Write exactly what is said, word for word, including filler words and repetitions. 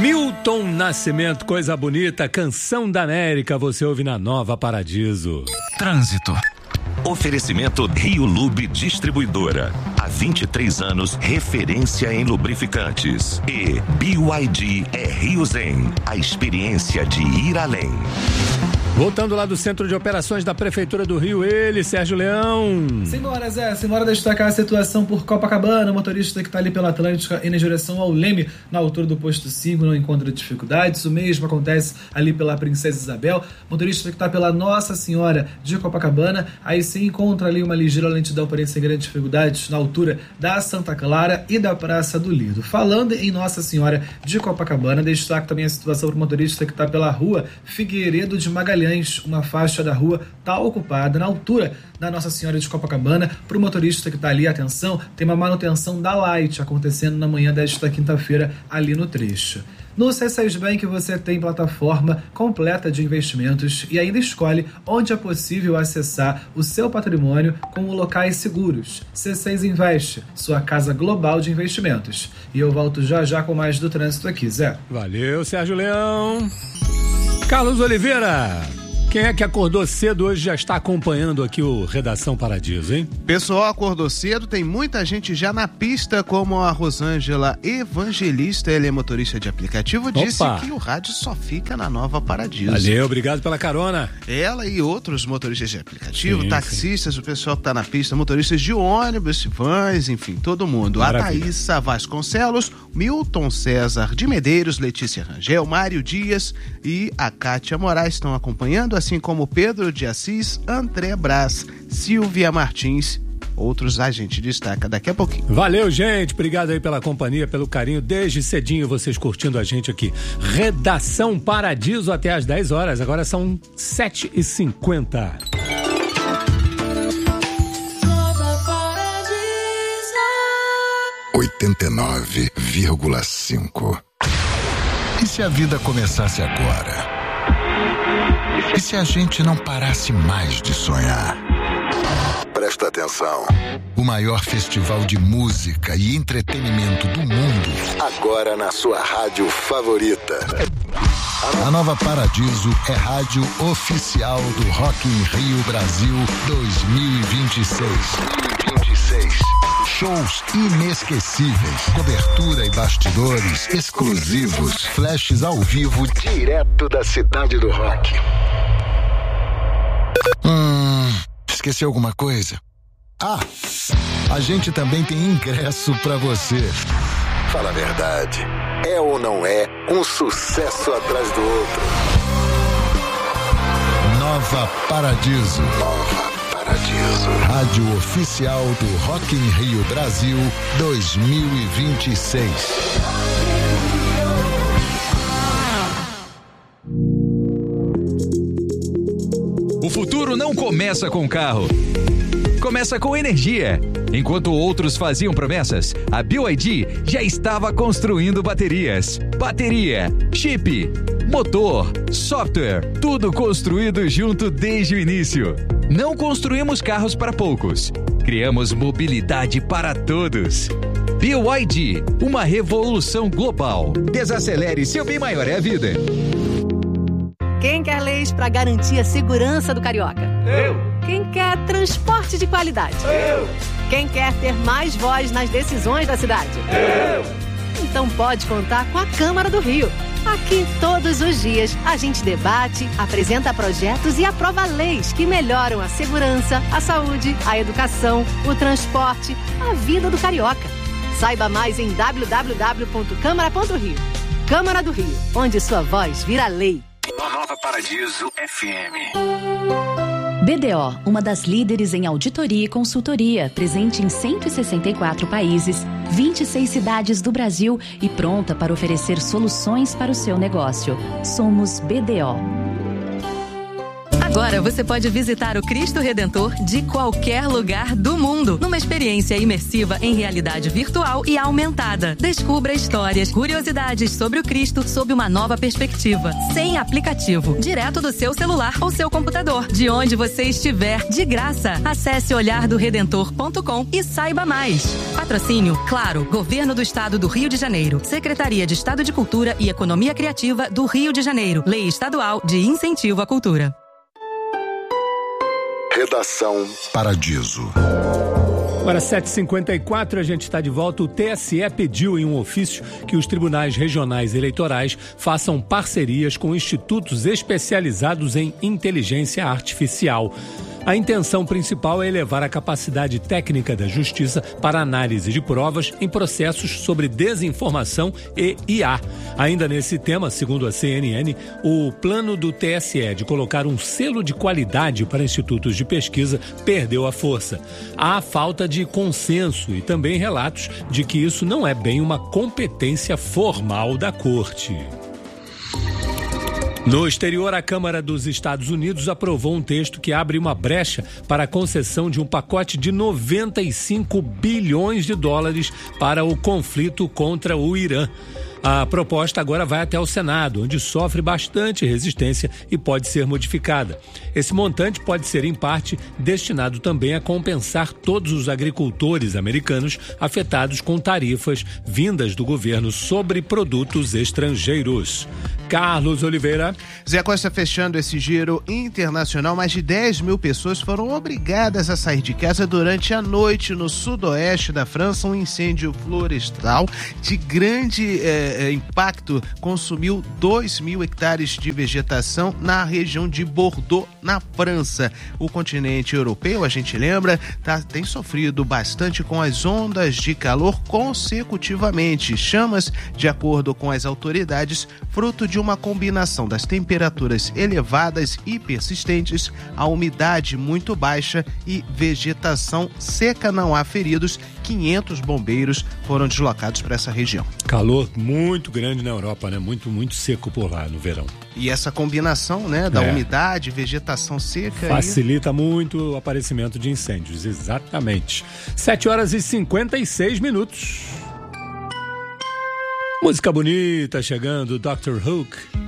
Milton Nascimento, coisa bonita, Canção da América, você ouve na Nova Paradiso. Trânsito. Oferecimento Rio Lube Distribuidora. Há vinte e três anos, referência em lubrificantes. E B Y D é Rio Zen, a experiência de ir além. Voltando lá do Centro de Operações da Prefeitura do Rio, ele, Sérgio Leão. Simbora, Zé. Simbora destacar a situação por Copacabana. O motorista que está ali pela Atlântica indo em direção ao Leme, na altura do posto cinco, não encontra dificuldades. O mesmo acontece ali pela Princesa Isabel. O motorista que está pela Nossa Senhora de Copacabana, aí se encontra ali uma ligeira lentidão, porém sem grandes dificuldades, na altura da Santa Clara e da Praça do Lido. Falando em Nossa Senhora de Copacabana, destaco também a situação para o motorista que está pela rua Figueiredo de Magalhães. Uma faixa da rua está ocupada na altura da Nossa Senhora de Copacabana. Para o motorista que está ali, atenção, tem uma manutenção da Light acontecendo na manhã desta quinta-feira ali no trecho. No C seis Bank você tem plataforma completa de investimentos e ainda escolhe onde é possível acessar o seu patrimônio com locais seguros. C seis Investe, sua casa global de investimentos. E eu volto já já com mais do trânsito aqui, Zé. Valeu, Sérgio Leão. Carlos Oliveira, quem é que acordou cedo hoje já está acompanhando aqui o Redação Paradiso, hein? Pessoal, acordou cedo, tem muita gente já na pista, como a Rosângela Evangelista, ela é motorista de aplicativo, disse Opa. que o rádio só fica na Nova Paradiso. Valeu, obrigado pela carona. Ela e outros motoristas de aplicativo, Sim, taxistas, sim. O pessoal que tá na pista, motoristas de ônibus, vans, enfim, todo mundo. Maravilha. A Thaísa Vasconcelos, Milton César de Medeiros, Letícia Rangel, Mário Dias e a Kátia Moraes estão acompanhando, assim como Pedro de Assis, André Brás, Silvia Martins, outros a gente destaca daqui a pouquinho. Valeu, gente, obrigado aí pela companhia, pelo carinho, desde cedinho vocês curtindo a gente aqui. Redação Paradiso até às dez horas, agora são sete e cinquenta. oitenta e nove vírgula cinco. E se a vida começasse agora? E se a gente não parasse mais de sonhar? Presta atenção. O maior festival de música e entretenimento do mundo, agora na sua rádio favorita. A Nova Paradiso é rádio oficial do Rock in Rio Brasil dois mil e vinte e seis. dois mil e vinte e seis. Shows inesquecíveis, cobertura e bastidores exclusivos, flashes ao vivo direto da cidade do rock. Hum, esqueci alguma coisa? Ah, a gente também tem ingresso pra você. Fala a verdade, é ou não é um sucesso atrás do outro? Nova Paradiso. Nova Paradiso. Rádio oficial do Rock in Rio Brasil dois mil e vinte e seis. O futuro não começa com carro. Começa com energia. Enquanto outros faziam promessas, a B Y D já estava construindo baterias. Bateria, chip, motor, software, tudo construído junto desde o início. Não construímos carros para poucos. Criamos mobilidade para todos. B Y D, uma revolução global. Desacelere, seu bem maior é a vida. Quem quer leis para garantir a segurança do carioca? Eu. Quem quer transporte de qualidade? Eu. Quem quer ter mais voz nas decisões da cidade? Eu. Então pode contar com a Câmara do Rio. Aqui, todos os dias, a gente debate, apresenta projetos e aprova leis que melhoram a segurança, a saúde, a educação, o transporte, a vida do carioca. Saiba mais em w w w ponto câmara ponto rio. Câmara do Rio, onde sua voz vira lei. Nova Paradiso F M. B D O, uma das líderes em auditoria e consultoria, presente em cento e sessenta e quatro países, vinte e seis cidades do Brasil e pronta para oferecer soluções para o seu negócio. Somos B D O. Agora você pode visitar o Cristo Redentor de qualquer lugar do mundo, numa experiência imersiva em realidade virtual e aumentada. Descubra histórias, curiosidades sobre o Cristo sob uma nova perspectiva, sem aplicativo, direto do seu celular ou seu computador, de onde você estiver, de graça. Acesse olhar do redentor ponto com e saiba mais. Patrocínio, claro, Governo do Estado do Rio de Janeiro. Secretaria de Estado de Cultura e Economia Criativa do Rio de Janeiro. Lei Estadual de Incentivo à Cultura. Redação Paradiso. Agora, sete e cinquenta e quatro, a gente está de volta. O T S E pediu em um ofício que os tribunais regionais eleitorais façam parcerias com institutos especializados em inteligência artificial. A intenção principal é elevar a capacidade técnica da Justiça para análise de provas em processos sobre desinformação e I A. Ainda nesse tema, segundo a C N N, o plano do T S E de colocar um selo de qualidade para institutos de pesquisa perdeu a força. Há falta de consenso e também relatos de que isso não é bem uma competência formal da Corte. No exterior, a Câmara dos Estados Unidos aprovou um texto que abre uma brecha para a concessão de um pacote de noventa e cinco bilhões de dólares para o conflito contra o Irã. A proposta agora vai até o Senado, onde sofre bastante resistência e pode ser modificada. Esse montante pode ser, em parte, destinado também a compensar todos os agricultores americanos afetados com tarifas vindas do governo sobre produtos estrangeiros. Carlos Oliveira. Zé Costa, fechando esse giro internacional, mais de dez mil pessoas foram obrigadas a sair de casa durante a noite no sudoeste da França. Um incêndio florestal de grande eh, impacto consumiu dois mil hectares de vegetação na região de Bordeaux, na França. O continente europeu, a gente lembra, tá, tem sofrido bastante com as ondas de calor consecutivamente. Chamas, de acordo com as autoridades, fruto de uma combinação das temperaturas elevadas e persistentes, a umidade muito baixa e vegetação seca. Não há feridos. quinhentos bombeiros foram deslocados para essa região. Calor muito grande na Europa, né? Muito, muito seco por lá no verão. E essa combinação, né, da é. umidade, vegetação seca... Facilita e... muito o aparecimento de incêndios, exatamente. sete horas e cinquenta e seis minutos. Música bonita chegando, doutor Hook.